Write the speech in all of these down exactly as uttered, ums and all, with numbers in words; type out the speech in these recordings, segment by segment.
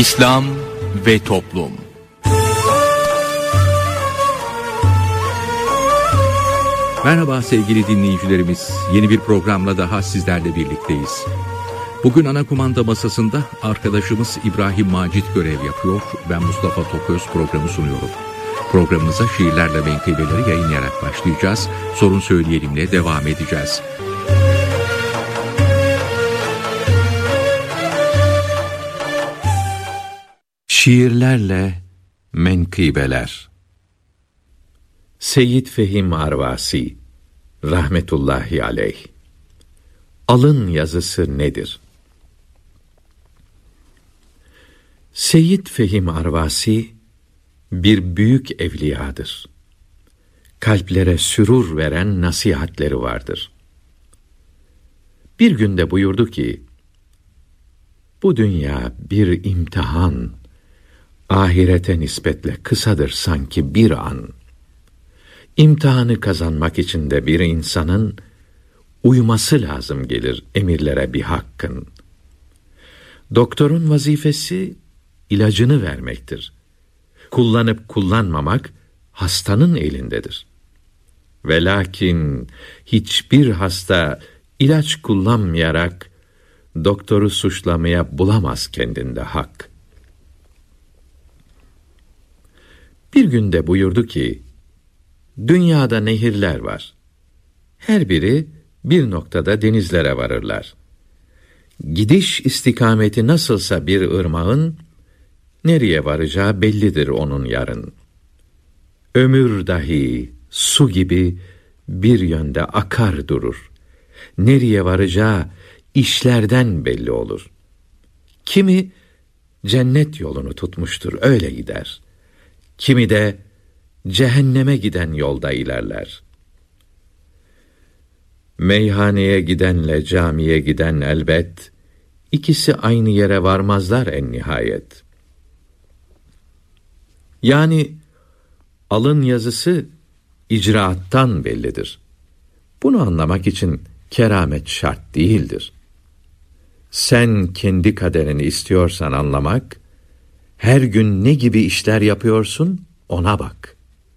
İslam ve Toplum. Merhaba sevgili dinleyicilerimiz. Yeni bir programla daha sizlerle birlikteyiz. Bugün ana kumanda masasında arkadaşımız İbrahim Macit görev yapıyor. Ben Mustafa Toköz programı sunuyorum. Programımıza şiirlerle menkıbeleri yayınlayarak başlayacağız. Sorun Söyleyelim'le devam edeceğiz. Şiirlerle menkıbeler. Seyyid Fehim Arvasi rahmetullahi aleyh. Alın yazısı nedir? Seyyid Fehim Arvasi bir büyük evliyadır. Kalplere sürur veren nasihatleri vardır. Bir günde buyurdu ki, bu dünya bir imtihan, ahirete nispetle kısadır sanki bir an. İmtihanı kazanmak için de bir insanın uyması lazım gelir emirlere bir hakkın. Doktorun vazifesi ilacını vermektir. Kullanıp kullanmamak hastanın elindedir. Ve lakin hiçbir hasta ilaç kullanmayarak doktoru suçlamaya bulamaz kendinde hak. Bir günde buyurdu ki, dünyada nehirler var. Her biri bir noktada denizlere varırlar. Gidiş istikameti nasılsa bir ırmağın, nereye varacağı bellidir onun yarın. Ömür dahi su gibi bir yönde akar durur. Nereye varacağı işlerden belli olur. Kimi cennet yolunu tutmuştur, öyle gider. Kimi de cehenneme giden yolda ilerler. Meyhaneye gidenle camiye giden elbet, ikisi aynı yere varmazlar en nihayet. Yani alın yazısı icraattan bellidir. Bunu anlamak için keramet şart değildir. Sen kendi kaderini istiyorsan anlamak, her gün ne gibi işler yapıyorsun ona bak.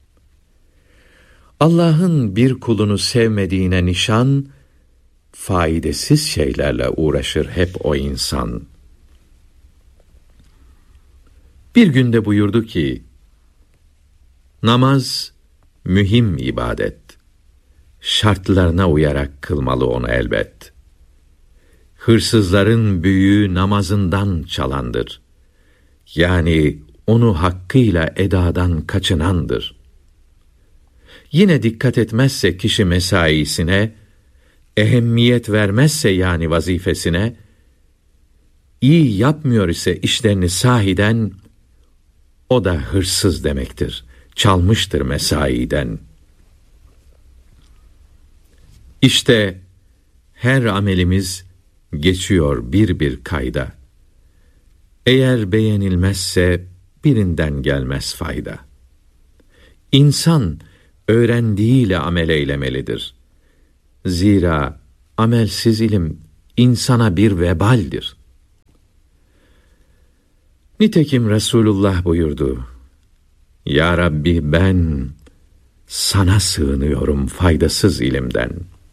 Allah'ın bir kulunu sevmediğine nişan, faydasız şeylerle uğraşır hep o insan. Bir günde buyurdu ki, namaz mühim ibadet. Şartlarına uyarak kılmalı onu elbet. Hırsızların büyüğü namazından çalandır. Yani onu hakkıyla edadan kaçınandır. Yine dikkat etmezse kişi mesaisine, ehemmiyet vermezse yani vazifesine, iyi yapmıyor ise işlerini sahiden, o da hırsız demektir, çalmıştır mesaiden. İşte her amelimiz geçiyor bir bir kayda. Eğer beğenilmezse birinden gelmez fayda. İnsan öğrendiğiyle amel eylemelidir. Zira amelsiz ilim insana bir vebaldir. Nitekim Resulullah buyurdu, ya Rabbi ben sana sığınıyorum faydasız ilimden.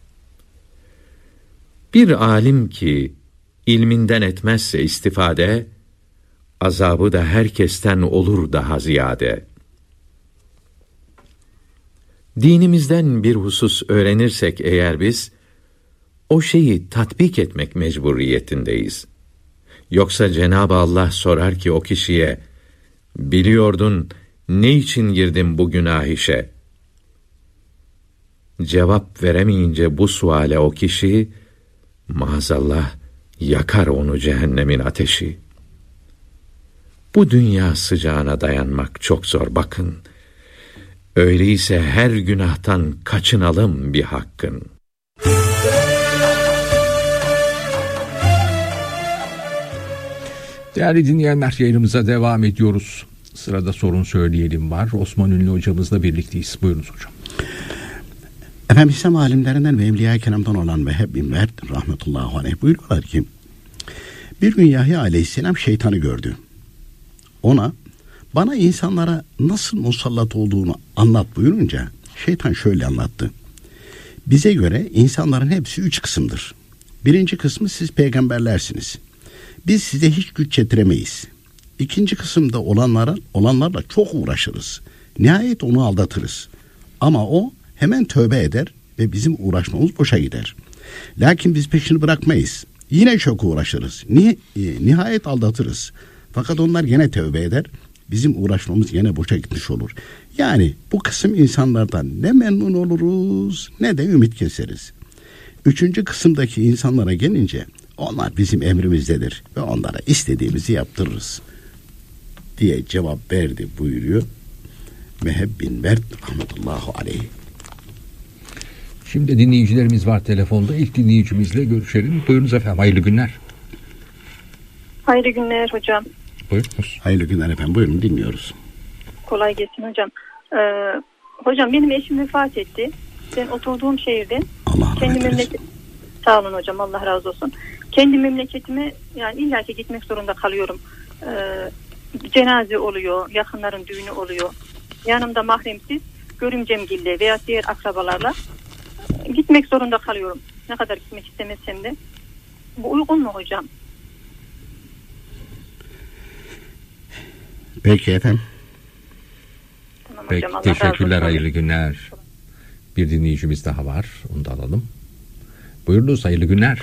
Bir alim ki ilminden etmezse istifade, azabı da herkesten olur daha ziyade. Dinimizden bir husus öğrenirsek eğer biz, o şeyi tatbik etmek mecburiyetindeyiz. Yoksa Cenab-ı Allah sorar ki o kişiye, biliyordun ne için girdin bu günah işe? Cevap veremeyince bu suale o kişi, maazallah yakar onu cehennemin ateşi. Bu dünya sıcağına dayanmak çok zor bakın. Öyleyse her günahtan kaçınalım bir hakkın. Değerli dinleyenler, yayınımıza devam ediyoruz. Sırada Sorun Söyleyelim var. Osman Ünlü hocamızla birlikteyiz. Buyurunuz hocam. Efendim İslam alimlerinden ve Evliya-i Kiram'dan olan Veheb bin Mert rahmetullahi aleyh buyuruyorlar ki, bir gün Yahya aleyhisselam şeytanı gördü. ona bana insanlara nasıl musallat olduğunu anlat buyurunca şeytan şöyle anlattı. Bize göre insanların hepsi üç kısımdır. Birinci kısmı siz peygamberlersiniz. Biz size hiç güç yetiremeyiz. İkinci kısımda olanlara, olanlarla çok uğraşırız. Nihayet onu aldatırız. Ama o hemen tövbe eder ve bizim uğraşmamız boşa gider. Lakin biz peşini bırakmayız. Yine çok uğraşırız. Ni- nihayet aldatırız. Fakat onlar gene tövbe eder. Bizim uğraşmamız gene boşa gitmiş olur. Yani bu kısım insanlardan ne memnun oluruz ne de ümit keseriz. Üçüncü kısımdaki insanlara gelince onlar bizim emrimizdedir ve onlara istediğimizi yaptırırız diye cevap verdi buyuruyor Veheb bin Mert rahmetullahi aleyh. Şimdi dinleyicilerimiz var telefonda. İlk dinleyicimizle görüşelim. Buyurunuz efendim. Hayırlı günler. Hayırlı günler hocam. Buyurunuz. Hayırlı günler efendim. Buyurun dinliyoruz. Kolay gelsin hocam. Ee, hocam benim eşim vefat etti. Ben oturduğum şehirden Allah kendi rahmet eylesin. memleket... Sağ olun hocam, Allah razı olsun. Kendi memleketime yani illaki gitmek zorunda kalıyorum. Ee, cenaze oluyor, yakınların düğünü oluyor. Yanımda mahremsiz görümcemgille veya diğer akrabalarla gitmek zorunda kalıyorum. Ne kadar gitmek istemesem de. Bu uygun mu hocam? Peki efendim. Tamam Peki, hocam, Allah razı teşekkürler, olsun. hayırlı günler. Bir dinleyicimiz daha var. Onu da alalım. Buyurunuz, hayırlı günler.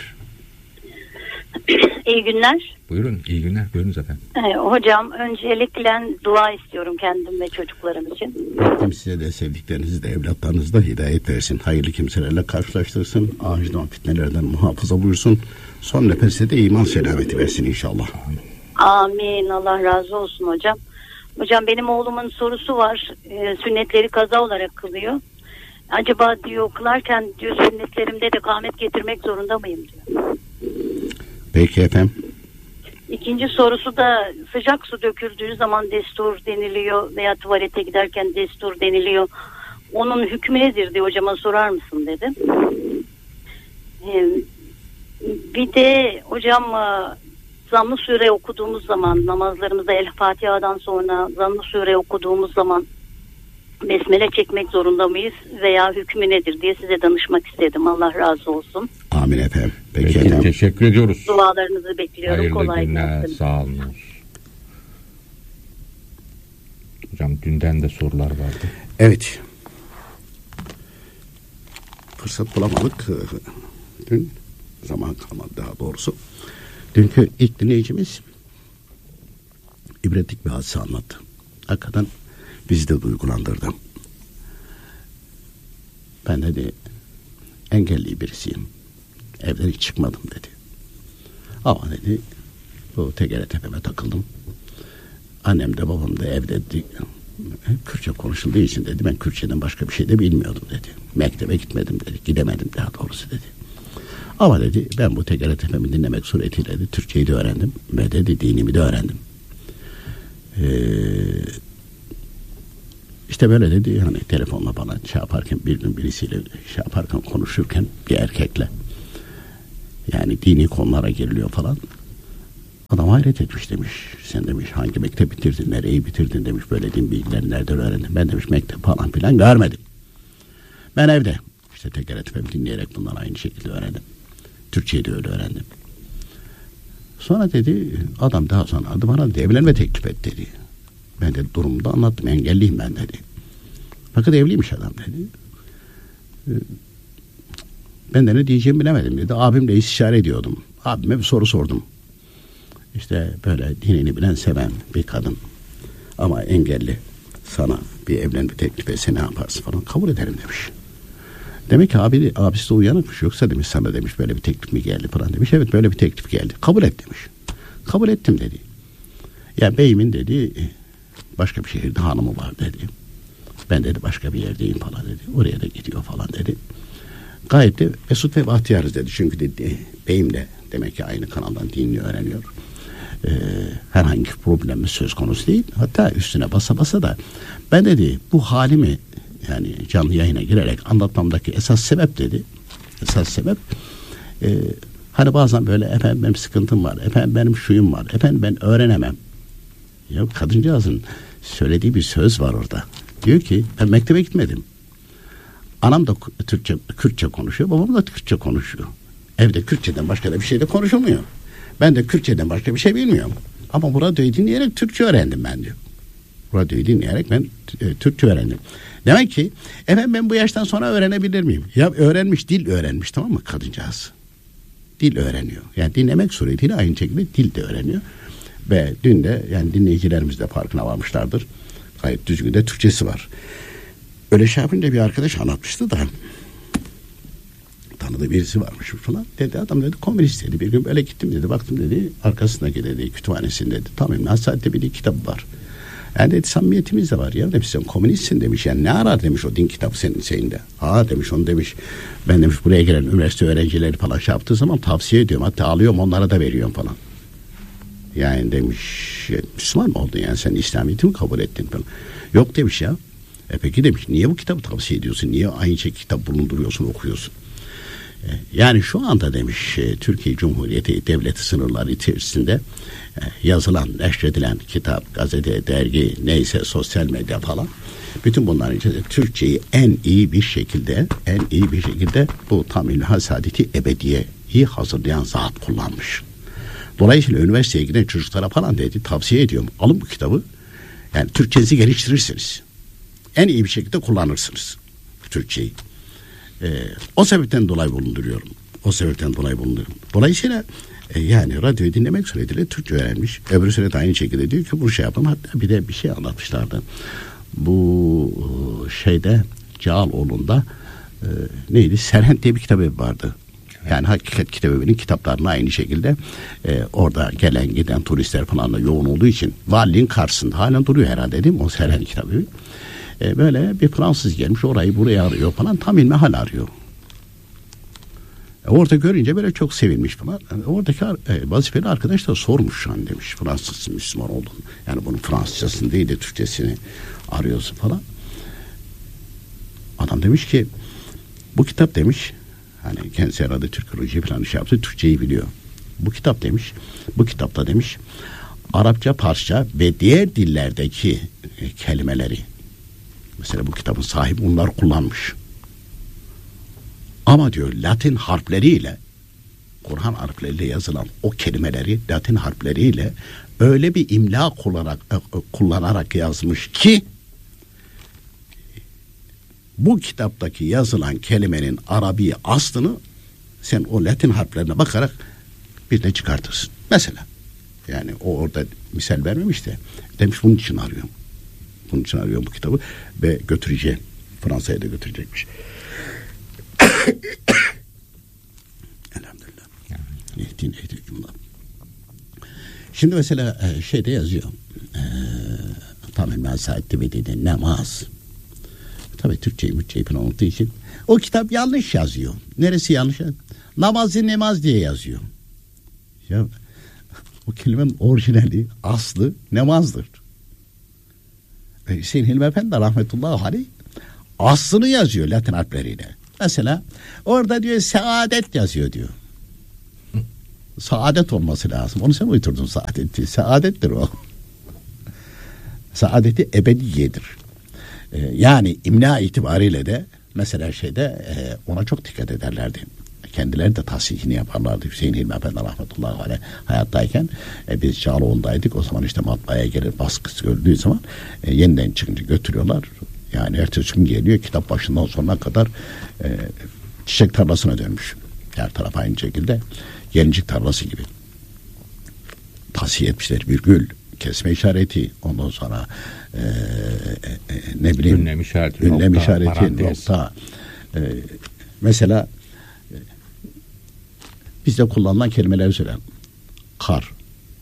İyi günler. Buyurun, iyi günler. Buyurunuz efendim. Ee, hocam öncelikle dua istiyorum kendim ve çocuklarım için. Rabbim size de sevdiklerinizi de evlatlarınızı da hidayet versin. Hayırlı kimselerle karşılaştırsın. Acil fitnelerden muhafaza buyursun. Son nefeste de iman selameti versin inşallah. Amin. Allah razı olsun hocam. Hocam benim oğlumun sorusu var. Ee, sünnetleri kaza olarak kılıyor. Acaba diyor kılarken diyor sünnetlerimde de kâhmet getirmek zorunda mıyım diyor. Peki efendim. İkinci sorusu da sıcak su döküldüğü zaman destur deniliyor veya tuvalete giderken destur deniliyor. Onun hükmü nedir diye hocama sorar mısın dedi. Ee, bir de hocam Zamm-ı Sure okuduğumuz zaman namazlarımızda El Fatiha'dan sonra Zamm-ı Sure okuduğumuz zaman besmele çekmek zorunda mıyız veya hükmü nedir diye size danışmak istedim. Allah razı olsun. Amin efendim. Peki, Peki, efendim. teşekkür ediyoruz. Dualarınızı bekliyorum. Hayırlı Kolay günler, gelsin. sağ olun. Hocam dünden de sorular vardı. Evet. Fırsat bulamadık. Dün zaman kalmadı daha doğrusu. Dünkü ilk dinleyicimiz ibretlik bir hadise anlattı. Hakikaten bizi de duygulandırdı. Ben dedi engelli birisiyim. Evden hiç çıkmadım dedi. Ama dedi bu Tegere tepeme takıldım. Annem de babam da evde dedi. Hep Kürtçe konuşulduğu için dedi ben Kürtçeden başka bir şey de bilmiyordum dedi. Mektebe gitmedim dedi. Gidemedim daha doğrusu dedi. Ama dedi ben bu Tegere tepemi dinlemek suretiyle dedi Türkçeyi de öğrendim ve dedi dinimi de öğrendim. Eee İşte böyle dedi hani telefonla bana şey yaparken bir gün birisiyle şey yaparken konuşurken bir erkekle yani dini konulara giriliyor falan. Adam hayret etmiş demiş. Sen demiş hangi mektep bitirdin, nereyi bitirdin demiş. Böyle din bilgileri nereden öğrendin? Ben demiş mektep falan filan görmedim. Ben evde işte Tegere tepemi dinleyerek bundan aynı şekilde öğrendim. Türkçeyi de öyle öğrendim. Sonra dedi adam daha sonra adı bana dedi, evlenme teklif et dedi. Ben de durumu da anlattım. Engelliyim ben dedi. Fakat evliymiş adam dedi. Ben de ne diyeceğimi bilemedim dedi. Abimle istişare ediyordum. Abime bir soru sordum. İşte böyle dinini bilen seven bir kadın ama engelli sana bir evlenme teklif etse ne yaparsın falan. Kabul ederim demiş. Demek ki abi, abisi de uyanıkmış. Yoksa demiş sana demiş böyle bir teklif mi geldi falan demiş. Evet böyle bir teklif geldi. Kabul et demiş. Kabul ettim dedi. Ya beyimin dedi başka bir şehirde hanımı var dedi. Ben dedi başka bir yerdeyim falan dedi. Oraya da gidiyor falan dedi. Gayet de mesut ve bahtiyarız dedi. Çünkü dedi beyim de demek ki aynı kanaldan dinini öğreniyor. Ee, herhangi bir problemimiz söz konusu değil. Hatta üstüne basa basa da ben dedi bu halimi yani canlı yayına girerek anlatmamdaki esas sebep dedi. Esas sebep e, hani bazen böyle efendim benim sıkıntım var. Efendim benim şuyum var. Efendim ben öğrenemem. Ya kadıncağızın söylediği bir söz var orada. Diyor ki ben mektebe gitmedim. Anam da Türkçe, Kürtçe konuşuyor. Babam da Kürtçe konuşuyor. Evde Kürtçeden başka da bir şey de konuşulmuyor. Ben de Kürtçeden başka bir şey bilmiyorum. Ama bu radyoyu dinleyerek Türkçe öğrendim ben diyor. Radyoyu dinleyerek ben e, Türkçe öğrendim. Demek ki efendim ben bu yaştan sonra öğrenebilir miyim? Ya öğrenmiş, dil öğrenmiş, tamam mı kadıncağız? Dil öğreniyor. Yani dinlemek suretiyle aynı şekilde dil de öğreniyor. Ve dün de yani dinleyicilerimiz de farkına varmışlardır. Gayet düzgün de Türkçesi var. Öyle şey yapınca bir arkadaş anlatmıştı da tanıdığı birisi varmış falan. Dedi adam dedi komünist dedi. Bir gün böyle gittim dedi. Baktım dedi arkasındaki dedi kütüphanesinde dedi. Tamam nasihatte bir kitap var. Yani dedi samimiyetimiz de var ya demiş sen komünistsin demiş. Yani ne arar demiş o din kitabı senin şeyinde. Ha demiş onu demiş. Ben demiş buraya gelen üniversite öğrencileri falan şey yaptığı zaman tavsiye ediyorum. Hatta alıyorum onlara da veriyorum falan. Yani demiş Müslüman mı oldun yani sen İslamiyet'i mi kabul ettin falan. Yok demiş ya. E peki demiş niye bu kitabı tavsiye ediyorsun? Niye aynı şey kitap bulunduruyorsun okuyorsun? E, yani şu anda demiş e, Türkiye Cumhuriyeti devleti sınırları içerisinde e, yazılan, neşredilen kitap, gazete, dergi neyse sosyal medya falan bütün bunların içinde Türkçeyi en iyi bir şekilde en iyi bir şekilde bu Tam-ül Hasadeti Ebediye'yi hazırlayan zat kullanmış. Dolayısıyla üniversiteye giden çocuklara falan dedi tavsiye ediyorum. Alın bu kitabı. Yani Türkçenizi geliştirirsiniz. En iyi bir şekilde kullanırsınız Türkçeyi. Ee, o sebepten dolayı bulunduruyorum. O sebepten dolayı bulunduruyorum. Dolayısıyla e, yani radyoyu dinlemek suretiyle Türkçe öğrenmiş. Öbür süre de aynı şekilde diyor ki bu şey yapalım. Hatta bir de bir şey anlatmışlardı. Bu şeyde Cağaloğlu'nda e, neydi? Serhent diye bir kitabı vardı. Yani Hakikat Kitabevi'nin kitaplarına aynı şekilde e, orada gelen giden turistler falan da yoğun olduğu için valiliğin karşısında halen duruyor herhalde değil mi o Serhent Kitabevi? E, böyle bir Fransız gelmiş orayı buraya arıyor falan tam ilmihal arıyor. E, orada görünce böyle çok sevinmiş falan. E, oradaki e, vazifeli arkadaş da sormuş şu an demiş Fransız Müslüman oldun. Yani bunun Fransızcasını değil de Türkçesini arıyorsun falan. Adam demiş ki bu kitap demiş hani kendisi herhalde Türkoloji falan şey yaptı Türkçeyi biliyor. Bu kitap demiş bu kitapta demiş Arapça, Farsça ve diğer dillerdeki e, kelimeleri mesela bu kitabın sahibi bunlar kullanmış. Ama diyor Latin harfleriyle Kur'an harfleriyle yazılan o kelimeleri Latin harfleriyle öyle bir imla kullanarak, kullanarak yazmış ki bu kitaptaki yazılan kelimenin Arabi aslını sen o Latin harflerine bakarak bir de çıkartırsın. Mesela yani o orada misal vermemiş de demiş bunun için arıyorum. Bunun için arıyorum bu kitabı ve götüreceğim. Fransa'ya da götürecekmiş. Elhamdülillah. Ehdin ehdin. Şimdi mesela şeyde yazıyor. E, tamamen saati ve dedi namaz. Tabii Türkçeyi Mürtçeyi falan olduğu için o kitap yanlış yazıyor. Neresi yanlış? Namazı namaz diye yazıyor. Ya o kelimenin orijinali aslı namazdır. Hüseyin Hilmi Efendi rahmetullahi aleyh aslını yazıyor Latin harfleriyle. Mesela orada diyor saadet yazıyor diyor. Saadet olması lazım. Onu sen uydurdun saadeti. Saadettir o. Saadeti ebediyedir. Ee, yani imla itibariyle de mesela şeyde e, ona çok dikkat ederlerdi. Kendileri de tahsihini yaparlardı. Hüseyin Hilmi Efendi rahmetullahi aleyh hayattayken e, biz Çağlaoğlu'ndaydık. O zaman işte matbaaya gelir baskısı gördüğü zaman e, yeniden çıkınca götürüyorlar. Yani ertesi gün geliyor kitap başından sonuna kadar e, çiçek tarlasına dönmüş. Her taraf aynı şekilde gelincik tarlası gibi. Tahsih etmişler virgül, kesme işareti, ondan sonra e, e, e, ne bileyim ünlem işareti, ünlem nokta, işareti, parantez. nokta. E, mesela e, bizde kullanılan kelimeleri söyleyen kar,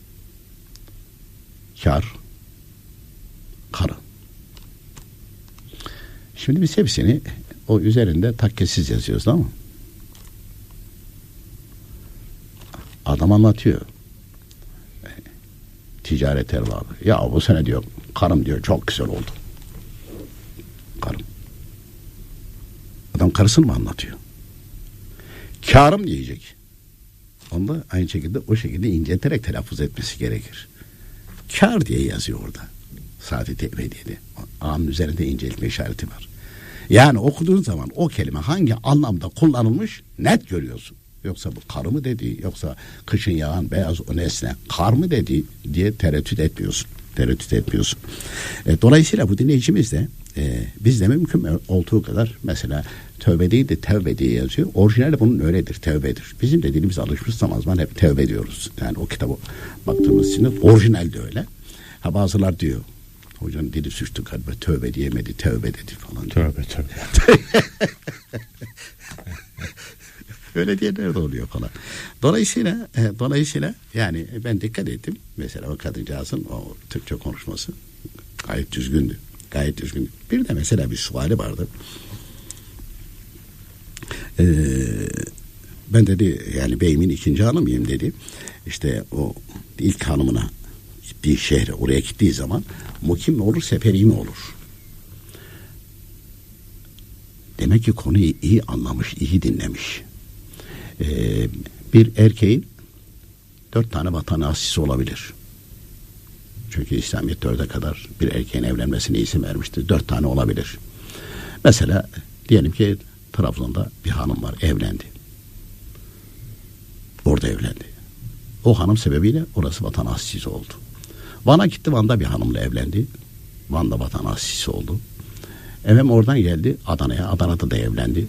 kar, karı. Şimdi biz hepsini o üzerinde takkesiz yazıyoruz değil mi? Adam anlatıyor. Ticaret erbabı. Ya bu sene diyor karım diyor çok güzel oldu. Karım. Adam karısını mı anlatıyor? Kârım diyecek. Onu da aynı şekilde o şekilde incelterek telaffuz etmesi gerekir. kar diye yazıyor orada. Saadet ebediyede. A'nın üzerinde inceltme işareti var. Yani okuduğun zaman o kelime hangi anlamda kullanılmış net görüyorsun. Yoksa bu kar mı dedi, yoksa kışın yağan beyaz o nesne kar mı dedi diye tereddüt etmiyorsun. Tereddüt etmiyorsun. E, dolayısıyla bu dinleyicimiz de e, bizde mümkün olduğu kadar mesela tövbe değil de tevbe diye yazıyor. Orijinali bunun öyledir, tevbedir. Bizim de dilimize alışmış zaman zaman hep tevbe diyoruz. Yani o kitaba baktığımız için orijinal de öyle. Ha bazılar diyor, hocanın dili suçtu galiba, tövbe diyemedi, tevbe dedi falan. Tövbe tövbe. Öyle diyenler de oluyor falan. Dolayısıyla e, dolayısıyla yani ben dikkat ettim. Mesela o kadıncağızın o Türkçe konuşması gayet düzgündü. Gayet düzgündü. Bir de mesela bir suali vardı. Ee, ben dedi yani beyimin ikinci hanımıyım dedi. İşte o ilk hanımına gittiği şehre, oraya gittiği zaman mukim mi olur, seferi mi olur? Demek ki konuyu iyi anlamış, iyi dinlemiş. Ee, bir erkeğin dört tane vatan asisi olabilir. Çünkü İslamiyet dörde kadar bir erkeğin evlenmesine izin vermiştir. Dört tane olabilir. Mesela diyelim ki Trabzon'da bir hanım var, evlendi. Orada evlendi. O hanım sebebiyle orası vatan asisi oldu. Van'a gitti, Van'da bir hanımla evlendi. Van'da vatan asisi oldu. Efendim oradan geldi Adana'ya, Adana'da da evlendi.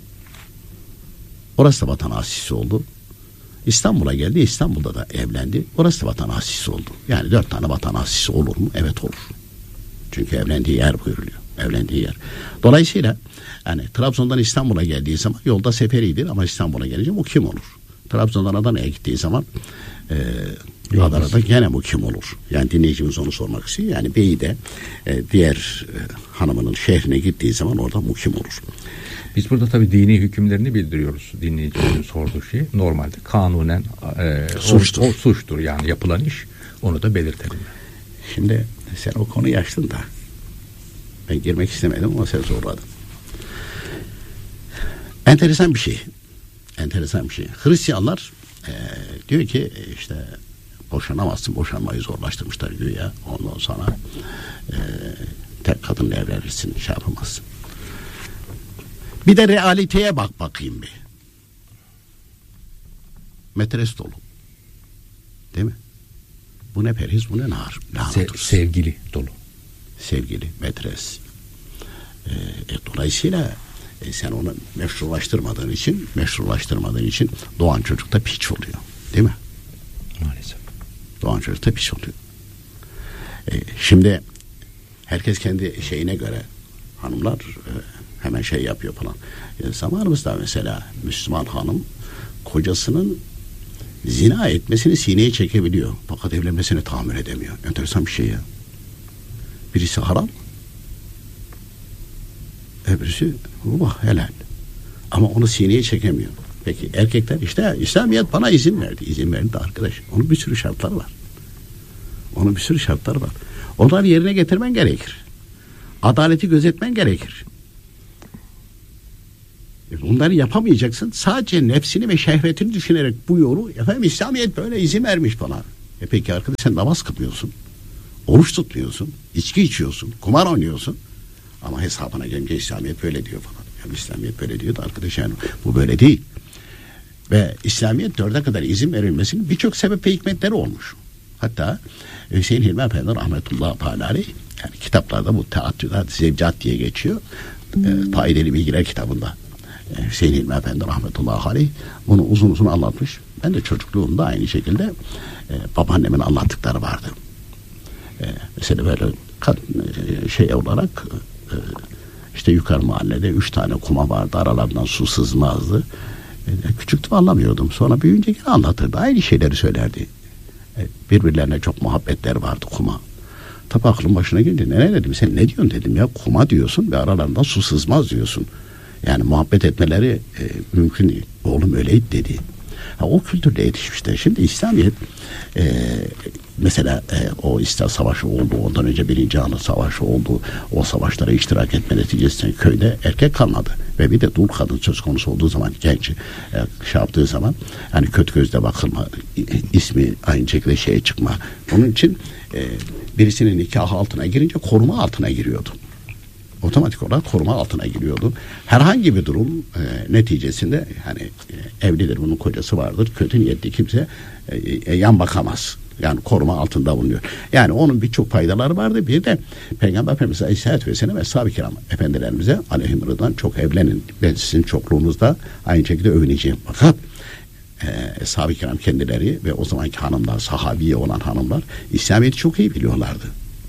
Orası da vatan asisi oldu. İstanbul'a geldi, İstanbul'da da evlendi. Orası da vatan asisi oldu. Yani dört tane vatan asisi olur mu? Evet olur. Çünkü evlendiği yer buyuruluyor. Evlendiği yer. Dolayısıyla yani Trabzon'dan İstanbul'a geldiği zaman yolda seferidir ama İstanbul'a gelince mukim olur. Trabzon'dan Adana'ya gittiği zaman e, Adana'da gene mukim olur. Yani dinleyicimiz onu sormak istiyor. Yani beyi de e, diğer e, hanımının şehrine gittiği zaman orada mukim olur. Biz burada tabii dini hükümlerini bildiriyoruz dinleyicilerin sorduğu şey. Normalde kanunen e, suçtur. O, o suçtur yani yapılan iş. Onu da belirtelim. Şimdi sen o konuyu açtın da ben girmek istemedim ama sen zorladın. Enteresan bir şey. Enteresan bir şey. Hristiyanlar e, diyor ki işte boşanamazsın, boşanmayı zorlaştırmışlar güya. Ondan sonra e, tek kadınla evlenirsin, şey yapamazsın. Bir de realiteye bak bakayım bir. Metres dolu. Değil mi? Bu ne perhiz, bu ne nar. Se- sevgili dolu. Sevgili, metres. E, e, dolayısıyla e, sen onu meşrulaştırmadığın için, meşrulaştırmadığın için doğan çocuk da piç oluyor. Değil mi? Maalesef. Doğan çocuk da piç oluyor. E, şimdi herkes kendi şeyine göre hanımlar e, hemen şey yapıyor falan. E, zamanımızda mesela Müslüman hanım kocasının zina etmesini sineye çekebiliyor. Fakat evlenmesini tahammül edemiyor. Enteresan bir şey ya. Birisi haram, öbürüsü mubah, helal. Ama onu sineye çekemiyor. Peki erkekler işte İslamiyet bana izin verdi. İzin verdi de arkadaş. Onun bir sürü şartları var. Onun bir sürü şartları var. Onları yerine getirmen gerekir. Adaleti gözetmen gerekir. Bunları yapamayacaksın. Sadece nefsini ve şehvetini düşünerek bu yolu, efendim İslamiyet böyle izin vermiş falan. E peki arkadaş sen namaz kılmıyorsun. Oruç tutmuyorsun. İçki içiyorsun. Kumar oynuyorsun. Ama hesabına gelince İslamiyet böyle diyor falan. Yani İslamiyet böyle diyor da arkadaş yani bu böyle değil. Ve İslamiyet dörde kadar izin verilmesinin birçok sebep ve hikmetleri olmuş. Hatta Hüseyin Hilmi Efendi rahmetullahi teala aleyh yani kitaplarda bu teattüdat zevcat diye geçiyor. E, Faydalı Bilgiler kitabında. E, Hüseyin Hilmi Efendi rahmetullahi aleyh bunu uzun uzun anlatmış. Ben de çocukluğumda aynı şekilde e, babaannemin anlattıkları vardı. E, mesela böyle kadın, e, şey olarak e, işte yukarı mahallede üç tane kuma vardı. Aralarından su sızmazdı. E, küçüktüm anlamıyordum. Sonra büyüyünce yine anlatırdı. Aynı şeyleri söylerdi. E, birbirlerine çok muhabbetler vardı kuma. Tabi aklım başına gelince ne dedim sen ne diyorsun dedim ya kuma diyorsun ve aralarından su sızmaz diyorsun. Yani muhabbet etmeleri e, mümkün değil. Oğlum öyleydi dedi. Ha, o kültürle yetişmişler. Şimdi İslamiyet e, mesela e, o İstiklal Savaşı oldu. Ondan önce Birinci Anadolu Savaşı oldu. O savaşlara iştirak etme neticesinde köyde erkek kalmadı. Ve bir de dul kadın söz konusu olduğu zaman, genç e, şey yaptığı zaman hani kötü gözle bakılma, ismi aynı şekilde şeye çıkma. Onun için e, birisinin nikahı altına girince koruma altına giriyordu. Otomatik olarak koruma altına giriyordu. Herhangi bir durum e, neticesinde hani e, evlidir, bunun kocası vardır. Kötü niyetli kimse e, e, yan bakamaz. Yani koruma altında bulunuyor. Yani onun birçok faydaları vardı. Bir de Peygamber Efendimiz Aleyhisselatü Vesselam ve Ashab-ı Kiram efendilerimize aleyhimrıdan çok evlenin. Ben sizin çokluğunuzda aynı şekilde övüneceğim. Fakat e, Ashab-ı Kiram kendileri ve o zamanki hanımlar, sahabiye olan hanımlar İslamiyet'i çok iyi biliyorlardı.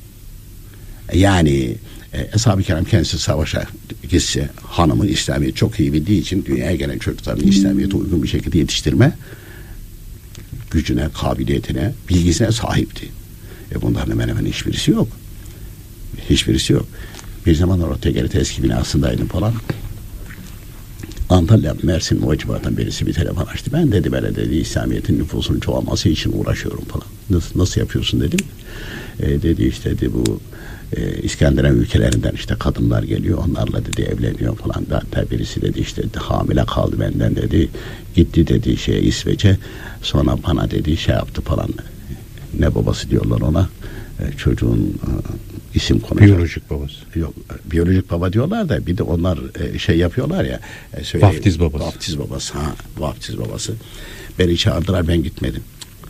Yani e, Ashab-ı Kiram kendisi savaşa gitse hanımın İslamiyet'i çok iyi bildiği için dünyaya gelen çocukların İslamiyet'e uygun bir şekilde yetiştirme gücüne, kabiliyetine, bilgisine sahipti. E bunların hemen hemen hiçbirisi yok. Hiçbirisi yok. Bir zamanlar o T G R T eski binasındaydım falan. Antalya, Mersin o civardan birisi bir telefon açtı. Ben dedi böyle dedi İslamiyet'in nüfusunun çoğalması için uğraşıyorum falan. Nasıl, nasıl yapıyorsun dedim. E, dedi işte dedi bu e, İskandinav ülkelerinden işte kadınlar geliyor. Onlarla dedi evleniyor falan. Hatta birisi dedi işte hamile kaldı benden dedi. Gitti dedi şey İsveç'e. Sonra bana dedi şey yaptı falan. Ne babası diyorlar ona. E, çocuğun e, isim konuşuyor. Biyolojik babası. Yok, biyolojik baba diyorlar da bir de onlar e, şey yapıyorlar ya. E, söyle, vaftiz babası. Vaftiz babası. Ha, vaftiz babası. Beni çağırdılar, ben gitmedim.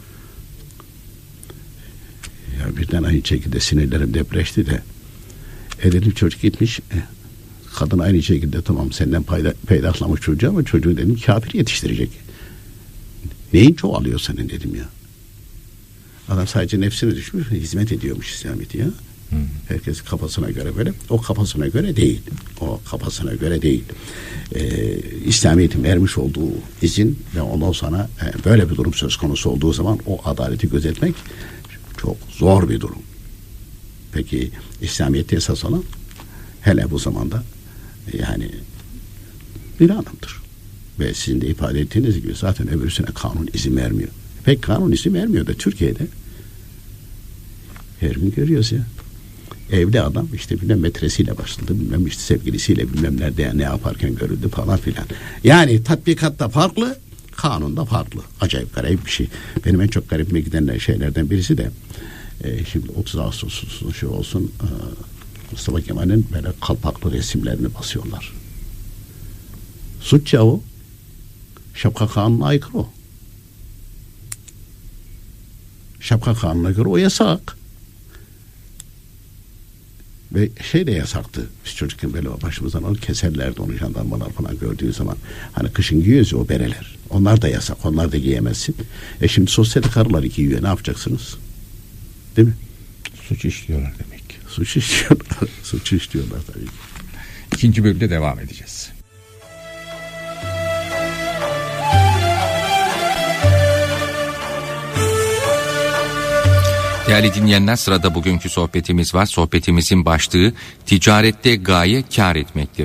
Ya birden aynı şekilde sinirlerim depreşti de. E dedim çocuk gitmiş. E, kadın aynı şekilde tamam senden payda, peydahlamış çocuğu ama çocuğu dedim kafir yetiştirecek. Neyin çoğalıyor senin dedim ya. Adam sadece nefsine düşmüş, hizmet ediyormuş İslamiyet'e ya. Hmm. Herkes kafasına göre böyle. O kafasına göre değil. O kafasına göre değil. Ee, İslamiyet'in vermiş olduğu izin ve ondan sonra e, böyle bir durum söz konusu olduğu zaman o adaleti gözetmek çok zor bir durum. Peki İslamiyet'te esas olan hele bu zamanda yani bir hanımdır. Ve sizin de ifade ettiğiniz gibi zaten öbürsüne kanun izin vermiyor. Pek kanun izin vermiyor da Türkiye'de her gün görüyoruz ya. Evli adam işte bilmem metresiyle başladı, bilmem işte sevgilisiyle bilmem nerede ne yaparken görüldü falan filan. Yani tatbikatta farklı, kanunda farklı. Acayip garip bir şey. Benim en çok garibime giden şeylerden birisi de e, şimdi otuz Ağustos'un şey olsun e, Mustafa Kemal'in böyle kalpaklı resimlerini basıyorlar. Suç ya o. Şapka kanununa aykırı o. Şapka kanununa göre o yasak. Ve şey de yasaktı. Biz çocukken böyle başımızdan alıp keserlerdi onu jandarmalar falan gördüğü zaman. Hani kışın giyiyoruz ya o bereler. Onlar da yasak. Onlar da giyemezsin. E şimdi sosyete karıları giyiyor. Ne yapacaksınız? Değil mi? Suç işliyorlar demek. Suç işliyorlar. Suç işliyorlar tabii ki. İkinci bölümde devam edeceğiz. Değerli dinleyenler, sırada bugünkü sohbetimiz var. Sohbetimizin başlığı ticarette gaye kâr etmektir.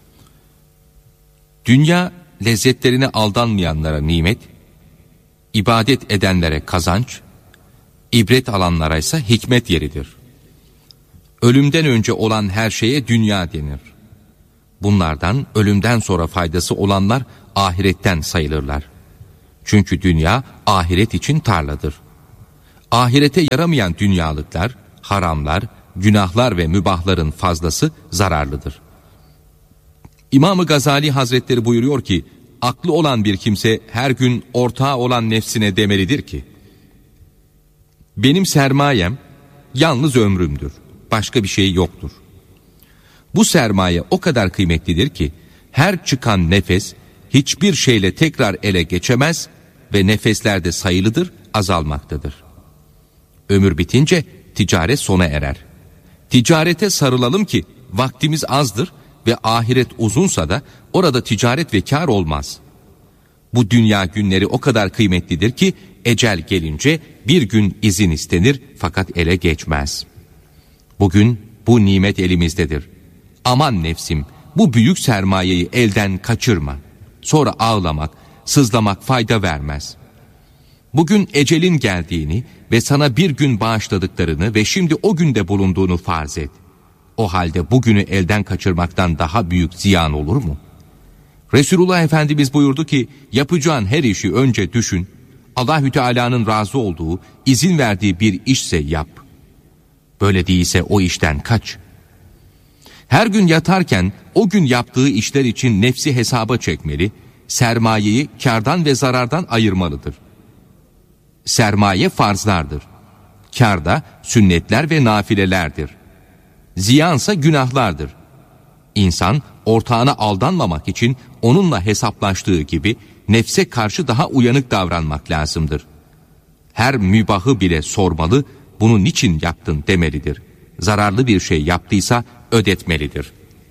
Dünya lezzetlerine aldanmayanlara nimet, ibadet edenlere kazanç, ibret alanlara ise hikmet yeridir. Ölümden önce olan her şeye dünya denir. Bunlardan ölümden sonra faydası olanlar ahiretten sayılırlar. Çünkü dünya ahiret için tarladır. Ahirete yaramayan dünyalıklar, haramlar, günahlar ve mübahların fazlası zararlıdır. İmam-ı Gazali Hazretleri buyuruyor ki, aklı olan bir kimse her gün ortağı olan nefsine demelidir ki, benim sermayem yalnız ömrümdür, başka bir şey yoktur. Bu sermaye o kadar kıymetlidir ki, her çıkan nefes hiçbir şeyle tekrar ele geçemez ve nefesler de sayılıdır, azalmaktadır. Ömür bitince ticaret sona erer. Ticarete sarılalım ki vaktimiz azdır ve ahiret uzunsa da orada ticaret ve kar olmaz. Bu dünya günleri o kadar kıymetlidir ki ecel gelince bir gün izin istenir fakat ele geçmez. Bugün bu nimet elimizdedir. Aman nefsim, bu büyük sermayeyi elden kaçırma. Sonra ağlamak, sızlamak fayda vermez. Bugün ecelin geldiğini ve sana bir gün bağışladıklarını ve şimdi o günde bulunduğunu farz et. O halde bugünü elden kaçırmaktan daha büyük ziyan olur mu? Resulullah Efendimiz buyurdu ki, yapacağın her işi önce düşün, Allahü Teala'nın razı olduğu, izin verdiği bir işse yap. Böyle değilse o işten kaç. Her gün yatarken o gün yaptığı işler için nefsi hesaba çekmeli, sermayeyi kârdan ve zarardan ayırmalıdır. Sermaye farzlardır. Kâr da sünnetler ve nafilelerdir. Ziyansa günahlardır. İnsan ortağına aldanmamak için onunla hesaplaştığı gibi nefse karşı daha uyanık davranmak lazımdır. Her mübahı bile sormalı, bunu niçin yaptın demelidir. Zararlı bir şey yaptıysa ödetmelidir.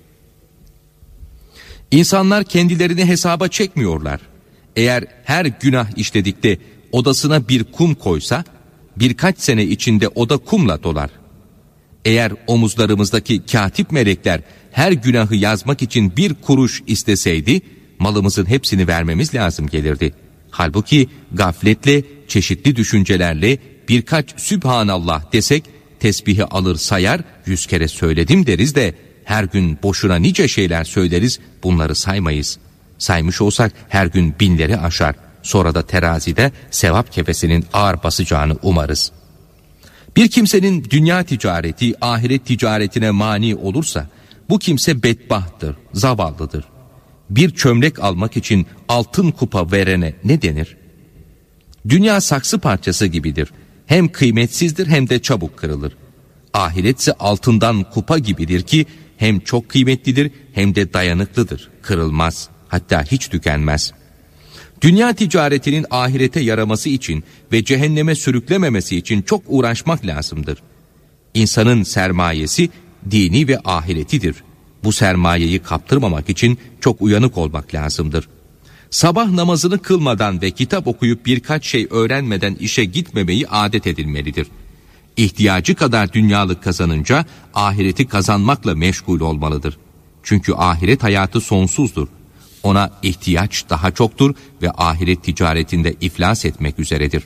İnsanlar kendilerini hesaba çekmiyorlar. Eğer her günah işledikte odasına bir kum koysa, birkaç sene içinde oda kumla dolar. Eğer omuzlarımızdaki katip melekler her günahı yazmak için bir kuruş isteseydi, malımızın hepsini vermemiz lazım gelirdi. Halbuki gafletle, çeşitli düşüncelerle birkaç Sübhanallah desek, tesbihi alır sayar, yüz kere söyledim deriz de, her gün boşuna nice şeyler söyleriz, bunları saymayız. Saymış olsak her gün binleri aşar. Sonra da terazide sevap kefesinin ağır basacağını umarız. Bir kimsenin dünya ticareti, ahiret ticaretine mani olursa, bu kimse bedbahttır, zavallıdır. Bir çömlek almak için altın kupa verene ne denir? Dünya saksı parçası gibidir. Hem kıymetsizdir hem de çabuk kırılır. Ahiretse altından kupa gibidir ki, hem çok kıymetlidir hem de dayanıklıdır, kırılmaz, hatta hiç tükenmez. Dünya ticaretinin ahirete yaraması için ve cehenneme sürüklememesi için çok uğraşmak lazımdır. İnsanın sermayesi dini ve ahiretidir. Bu sermayeyi kaptırmamak için çok uyanık olmak lazımdır. Sabah namazını kılmadan ve kitap okuyup birkaç şey öğrenmeden işe gitmemeyi adet edilmelidir. İhtiyacı kadar dünyalık kazanınca ahireti kazanmakla meşgul olmalıdır. Çünkü ahiret hayatı sonsuzdur. Ona ihtiyaç daha çoktur ve ahiret ticaretinde iflas etmek üzeredir.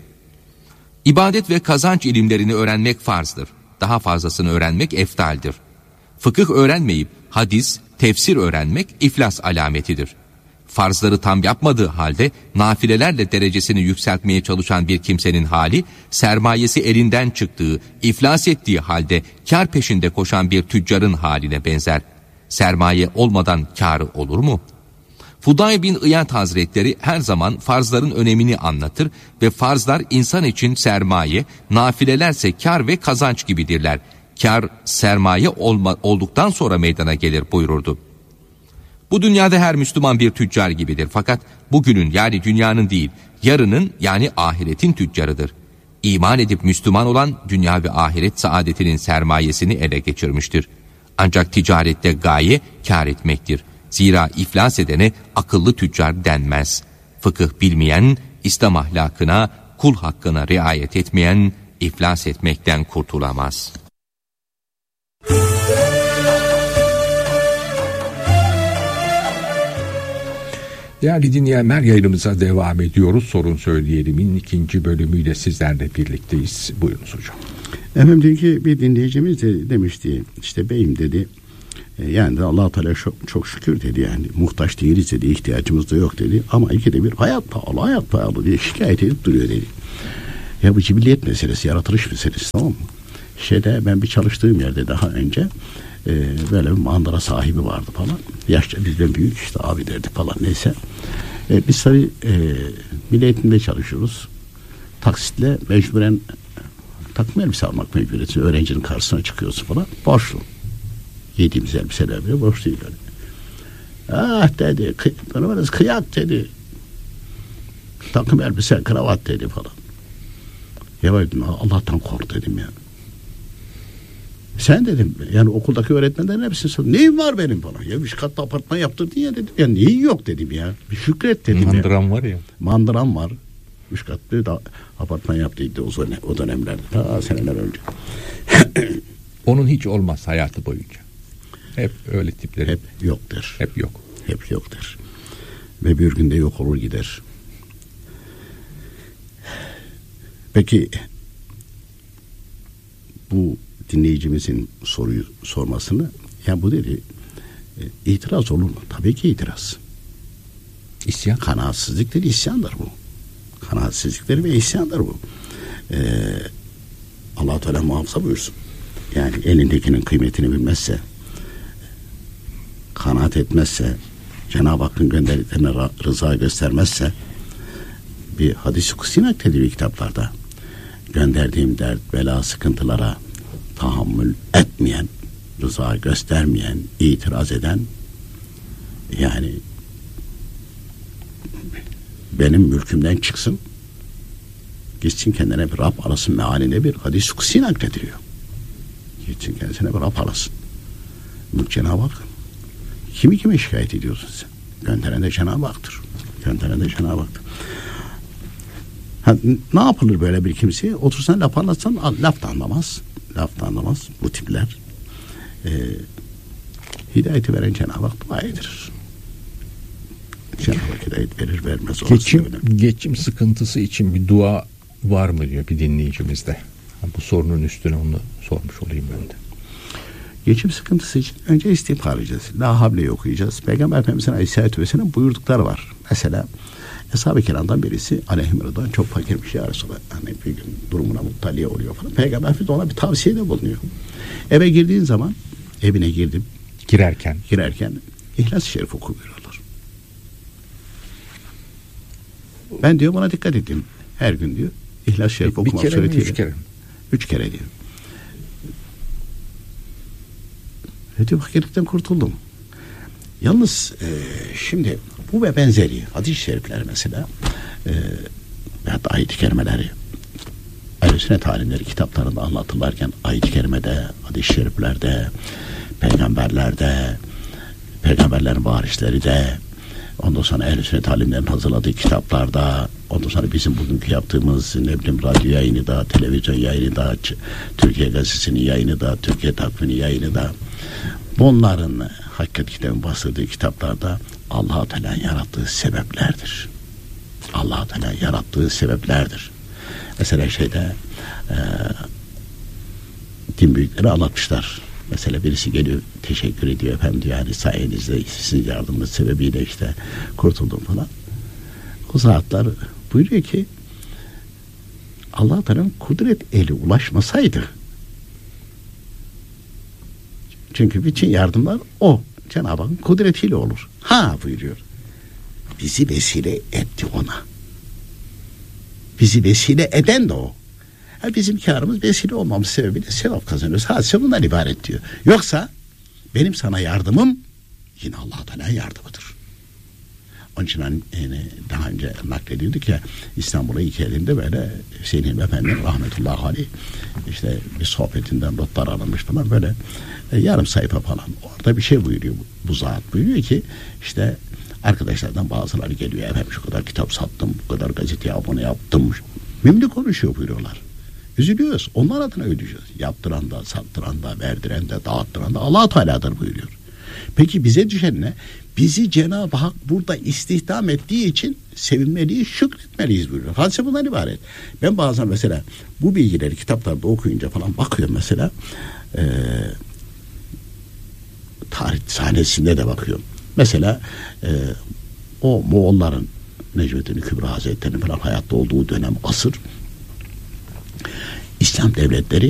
İbadet ve kazanç ilimlerini öğrenmek farzdır. Daha fazlasını öğrenmek eftaldir. Fıkıh öğrenmeyip hadis, tefsir öğrenmek iflas alametidir. Farzları tam yapmadığı halde nafilelerle derecesini yükseltmeye çalışan bir kimsenin hali, sermayesi elinden çıktığı, iflas ettiği halde kar peşinde koşan bir tüccarın haline benzer. Sermaye olmadan kârı olur mu? Fuday bin İyad Hazretleri her zaman farzların önemini anlatır ve farzlar insan için sermaye, nafilelerse kar ve kazanç gibidirler. Kar sermaye olma, olduktan sonra meydana gelir buyururdu. Bu dünyada her Müslüman bir tüccar gibidir, fakat bugünün yani dünyanın değil, yarının yani ahiretin tüccarıdır. İman edip Müslüman olan dünya ve ahiret saadetinin sermayesini ele geçirmiştir. Ancak ticarette gaye kar etmektir. Zira iflas edene akıllı tüccar denmez. Fıkıh bilmeyen, İslam ahlakına, kul hakkına riayet etmeyen iflas etmekten kurtulamaz. Değerli dinleyenler, yayınımıza devam ediyoruz. Sorun Söyleyelim'in ikinci bölümüyle sizlerle birlikteyiz. Buyurunuz hocam. Efendim, çünkü bir dinleyicimiz de demişti, işte beyim dedi, yani de Allah-u Teala çok, çok şükür dedi, yani muhtaç değiliz dedi, ihtiyacımız da yok dedi, ama ikide bir hayat pahalı hayat pahalı diye şikayet edip duruyor dedi. Ya bu cibiliyet meselesi, yaratılış meselesi, tamam mı? Şeyde, ben bir çalıştığım yerde daha önce e, böyle bir mandıra sahibi vardı falan, yaşça bizden büyük, işte abi derdik falan, neyse. E, biz tabii e, milli eğitimde çalışıyoruz, taksitle mecburen takım elbise almak mecburiyeti, öğrencinin karşısına çıkıyorsun falan, borçlu. Yediğimiz elbiseler bile boş değil yani. Ah dedi, bana biraz kıyak dedi. Takım elbise, kravat dedi falan. Ya dedim, Allah'tan kork dedim ya. Sen dedim, yani okuldaki öğretmenlerin hepsini sordum. Neyim var benim falan. Ya üç katlı apartman yaptırdın ya dedim. Ya neyin yok dedim ya. Bir şükret dedim ya. Mandıram var ya. Mandıram var. Üç katlı da apartman yaptıydı o, o dönemlerde. Ta seneler önce. Onun hiç olmaz hayatı boyunca. Hep öyle tipleri. Hep yoktur. Hep yok. Hep yoktur. Ve bir günde yok olur gider. Peki bu dinleyicimizin soruyu sormasını, ya bu dedi, e, itiraz olur mu? Tabii ki itiraz. İsyan? Kanaatsizliktir, isyandır bu. Kanaatsizliktir ve isyandır bu. Ee, Allah Teala muhafaza buyursun. Yani elindekinin kıymetini bilmezse, kanaat etmezse, Cenab-ı Hakk'ın gönderdiklerine rıza göstermezse, bir hadis-i kutsi naklediyor kitaplarda. Gönderdiğim dert, bela, sıkıntılara tahammül etmeyen, rıza göstermeyen, itiraz eden, yani benim mülkümden çıksın, gitsin kendine bir Rab arasın mealinde bir hadis-i kutsi naklediliyor. Gitsin kendisine bir Rab arasın. Mülk Cenab-ı Hak. Kimi kime şikayet ediyorsun sen? Gönderen de Cenab-ı Hak'tır. Gönderen de Cenab-ı Hak'tır. Ha, ne yapılır böyle bir kimseye? Otursan laf anlatsan laf da anlamaz. Laf da anlamaz. Bu tipler. Ee, hidayeti veren Cenab-ı Hak dua edilir. Cenab-ı Hak hidayet verir vermez. Geçim, geçim sıkıntısı için bir dua var mı diyor bir dinleyicimizde. Bu sorunun üstüne onu sormuş olayım ben de. Geçim sıkıntısı için önce istiğfar edeceğiz. La havleyi okuyacağız. Peygamber Efendimiz'in Aleyhisselatü Vesselam buyurdukları var. Mesela Eshab-ı Kiram'dan birisi Aleyhisselatü'den çok fakirmiş ya Resulallah. Hani bir gün durumuna muttaliye oluyor falan. Peygamber Efendimiz ona bir tavsiyede bulunuyor. Eve girdiğin zaman, evine girdim. Girerken. Girerken İhlas-ı Şerif oku buyuruyorlar. Ben diyor buna dikkat ettim. Her gün diyor İhlas-ı Şerif okumak suretiyle. Bir kere mi, üç kere mi? Üç kere diyor. Ve diyor fakirlikten kurtuldum. Yalnız e, şimdi bu ve benzeri hadis-i şerifler mesela e, ve hatta ayet-i kerimeleri Ehl-i Sünnet alimleri kitaplarında anlatırlarken ayet-i kerimede, hadis-i şeriflerde, peygamberlerde, peygamberlerin varisleri de, ondan sonra Ehl-i Sünnet alimlerin hazırladığı kitaplarda, ondan sonra bizim bugünkü yaptığımız ne bileyim radyo yayını da, televizyon yayını da, Türkiye Gazetesi'nin yayını da, Türkiye Takvimi yayını da, bunların hakikaten bastırdığı kitaplarda Allah-u Teala'nın yarattığı sebeplerdir. Allah-u Teala yarattığı sebeplerdir. Mesela şeyde e, din büyükleri anlatmışlar. Mesela birisi geliyor teşekkür ediyor efendim diyor, yani sayenizde sizin yardımınız sebebiyle işte kurtuldum falan. O zatlar buyuruyor ki Allah-u Teala'nın kudret eli ulaşmasaydı, çünkü bütün yardımlar o Cenab-ı Hakk'ın kudretiyle olur. Ha buyuruyor. Bizi vesile etti ona. Bizi vesile eden de o. Ha, bizim karımız vesile olmamız sebebiyle sevap kazanıyoruz. Hadise bundan ibaret diyor. Yoksa benim sana yardımım yine Allah-u Teala yardımıdır. Onun için yani daha önce naklediyorduk ya, İstanbul'a ilk geldiğimde böyle Hüseyin Hilmi Efendi rahmetullahi aleyh işte bir sohbetinden notlar alınmış falan, böyle e, yarım sayfa falan. Orada bir şey buyuruyor bu, bu zat. Buyuruyor ki işte arkadaşlardan bazıları geliyor, efendim şu kadar kitap sattım, bu kadar gazeteye abone yaptım. Mimli konuşuyor buyuruyorlar. Üzülüyoruz. Onlar adına ödeyeceğiz. Yaptıran da, sattıran da, verdiren de, dağıttıran da Allah-u Teala'dır buyuruyor. Peki bize düşen ne? Bizi Cenab-ı Hak burada istihdam ettiği için sevinmeliyiz, şükretmeliyiz buyuruyor. Hadise bundan ibaret. Ben bazen mesela bu bilgileri kitaplarda okuyunca falan bakıyorum mesela e, tarih sahnesinde de bakıyorum. Mesela e, o Moğolların Necmettin Kübra Hazretleri'nin falan hayatta olduğu dönem asır İslam devletleri